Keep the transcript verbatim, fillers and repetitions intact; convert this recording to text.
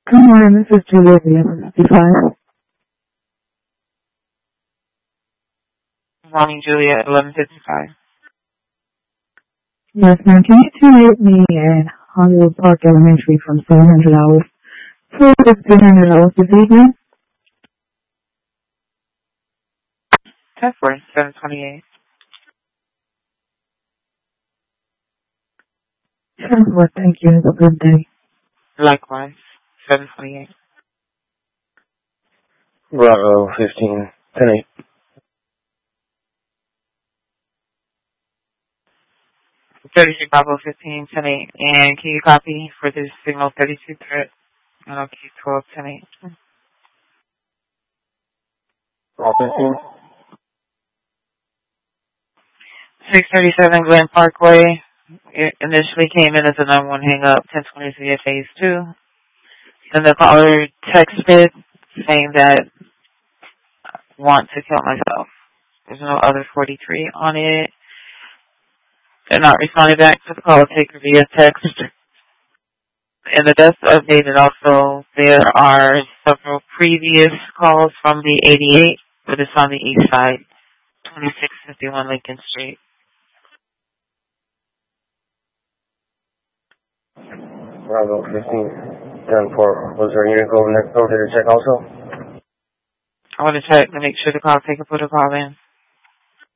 Good morning, this is Julia eleven fifty-five. Good morning, Julia, eleven fifty-five. Yes, ma'am. Can you terminate me at Hollywood Park Elementary from seven hundred dollars to fifteen hundred dollars this evening? ten four, seven twenty-eight. Sure, well, thank you. Have a good day. Likewise, seven twenty-eight. Bravo, fifteen, ten eight. thirty-three Bravo, fifteen, ten eight. And can you copy for this signal thirty-two threat? And I'll keep twelve, ten eight. Bravo, fifteen. six thirty-seven Glen Parkway. It initially came in as a nine one hang up, ten twenty-three at phase two. And the caller texted saying that I want to kill myself. There's no other forty-three on it. They're not responding back to the call taker via text. In the death updated also, there are several previous calls from the eighty-eight, but it's on the east side, twenty-six fifty-one Lincoln Street. Bravo, fifteen, ten four. Was there a unit go next door to check also? I want to check to make sure the call taker put a call in.